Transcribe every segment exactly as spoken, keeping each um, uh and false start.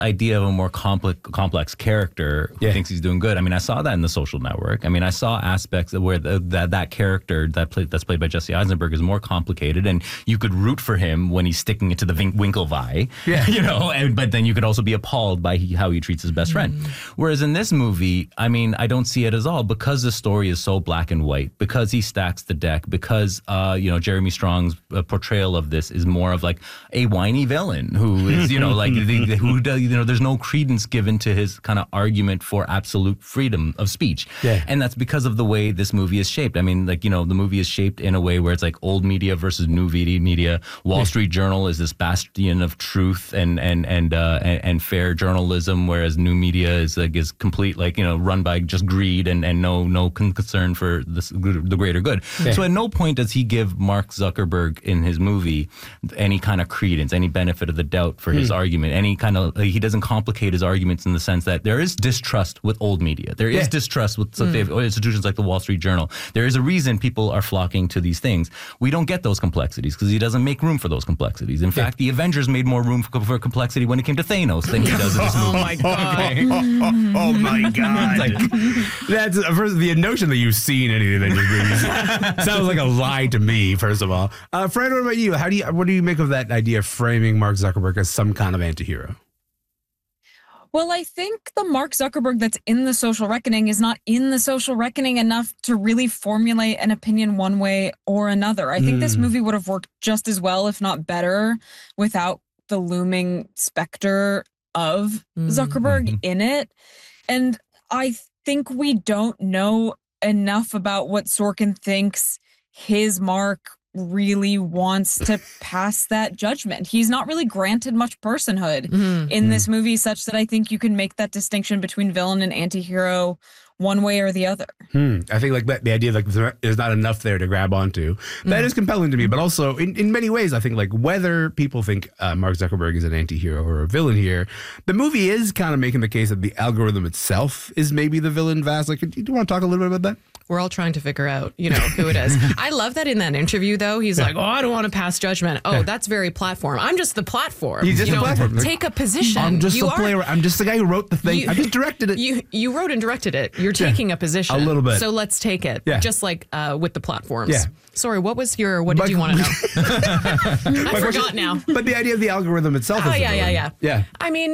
idea of a more complex complex character who yeah. thinks he's doing good. I mean, I saw that in The Social Network. I mean, I saw aspects of where the, that that character that play, that's played by Jesse Eisenberg is more complicated, and you could root for him when he's sticking it to the Vin- Winklevi, yeah. you know. And, but then you could also be appalled by he, how he treats his best friend. Mm-hmm. Whereas in this movie, I mean, I don't see it as all because the story is so black and white, because he stacks the deck, because uh, you know, Jeremy Strong's uh, portrayal of this is more of like a whiny villain who is, you know, like the, the, who does, you know, there's no credence given to his kind of argument for absolute freedom of speech. Yeah. And that's because of the way this movie is shaped. I mean, like, you know, the movie is shaped in a way where it's like old media versus new media. Wall yeah. Street Journal is this bastion of truth and and and uh, and, and fair journalism, whereas new media is like is complete, like, you know, run by just greed and, and no no concern for this, the greater good. Yeah. So at no point does he give Mark Zuckerberg in his movie any kind of credence, any benefit of the doubt for mm. his argument, any kind of, like, he doesn't complicate his arguments in the sense that there is distrust with old media. There is yeah. distrust with mm. institutions like the Wall Street Journal. There is a reason people are flocking to these things. We don't get those complexities because he doesn't make room for those complexities. In yeah. fact, the Avengers made more room for, for complexity when it came to Thanos than he does in this movie. Oh my God. Oh my God. Like, that's first, the notion that you've seen any of the Avengers movies sounds like a lie to me, first of all. Uh, Fran, what about you? How do you, what do you make of that idea of framing Mark Zuckerberg as some kind of anti-hero? Well, I think the Mark Zuckerberg that's in The Social Reckoning is not in The Social Reckoning enough to really formulate an opinion one way or another. I think mm. this movie would have worked just as well, if not better, without the looming specter of mm. Zuckerberg mm-hmm. in it. And I think we don't know enough about what Sorkin thinks his Mark really wants to pass that judgment. He's not really granted much personhood mm-hmm. in this movie, such that I think you can make that distinction between villain and anti-hero one way or the other. Hmm. I think like that, the idea of like there's not enough there to grab onto. That mm. is compelling to me, but also in, in many ways, I think like whether people think uh, Mark Zuckerberg is an anti-hero or a villain here, the movie is kind of making the case that the algorithm itself is maybe the villain. Vaz, like, do you want to talk a little bit about that? We're all trying to figure out, you know, who it is. I love that in that interview, though. He's yeah. like, oh, I don't want to pass judgment. Oh, yeah. that's very platform. I'm just the platform. He's just you the know, platform. Take a position. I'm just you the are, player. I'm just the guy who wrote the thing. You, I just directed it. You you wrote and directed it. You're taking yeah. a position. A little bit. So let's take it. Yeah. Just like uh, with the platforms. Yeah. Sorry, what was your, what did but, you want to know? I forgot now. But the idea of the algorithm itself oh, is yeah, yeah, yeah. Yeah. I mean,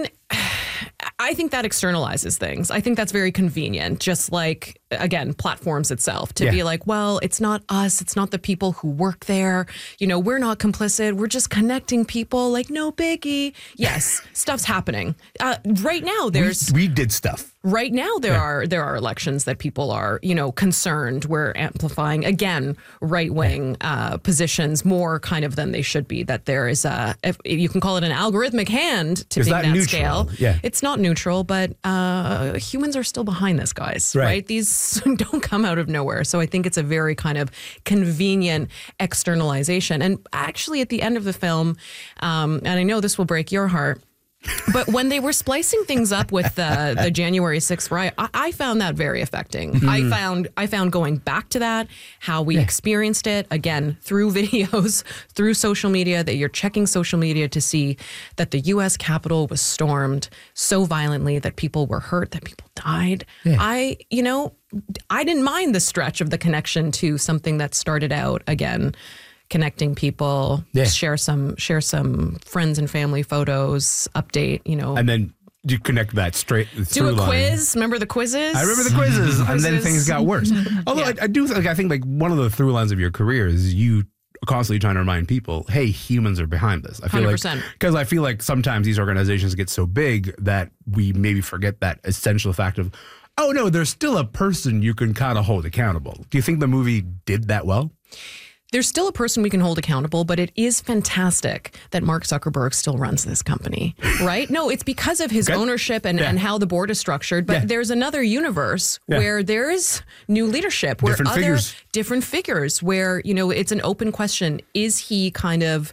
I think that externalizes things. I think that's very convenient, just like, again, platforms itself, to yeah. be like, well, it's not us. It's not the people who work there. You know, we're not complicit. We're just connecting people, like, no biggie. Yes, stuff's happening. Uh, right now, there's... We, we did stuff. Right now, there yeah. are there are elections that people are, you know, concerned. We're amplifying, again, right-wing uh, positions more kind of than they should be, that there is a, if you can call it an algorithmic hand to being that neutral. scale. Yeah. It's not neutral, but uh, humans are still behind this, guys, right? right? These don't come out of nowhere. So I think it's a very kind of convenient externalization. And actually, at the end of the film, um, and I know this will break your heart, but when they were splicing things up with the, the January sixth riot, I, I found that very affecting. Mm. I found I found going back to that, how we yeah. experienced it, again, through videos, through social media, that you're checking social media to see that the U S Capitol was stormed so violently that people were hurt, that people died. Yeah. I, you know, I didn't mind the stretch of the connection to something that started out, again, connecting people, yeah. share some share some friends and family photos, update, you know. And then you connect that straight Do through a line. quiz. Remember the quizzes? I remember the quizzes. And then things got worse. Although yeah. I, I do, like, I think like one of the through lines of your career is you constantly trying to remind people, hey, humans are behind this. I feel one hundred percent. like, because I feel like sometimes these organizations get so big that we maybe forget that essential fact of, oh no, there's still a person you can kind of hold accountable. Do you think the movie did that well? There's still a person we can hold accountable, but it is fantastic that Mark Zuckerberg still runs this company, right? No, it's because of his okay. ownership and, yeah. and how the board is structured. But yeah. there's another universe yeah. where there's new leadership, where different other figures. different figures, where, you know, it's an open question. Is he kind of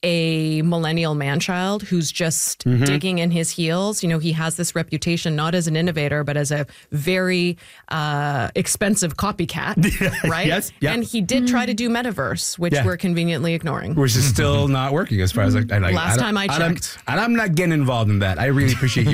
a millennial man-child who's just Mm-hmm. digging in his heels. You know, he has this reputation not as an innovator, but as a very uh, expensive copycat, right? Yes, yeah. And he did try to do metaverse, which Yeah. we're conveniently ignoring. Which is still not working as far as I, I like. Last don't- time I don't- checked. and I'm not getting involved in that. I really appreciate you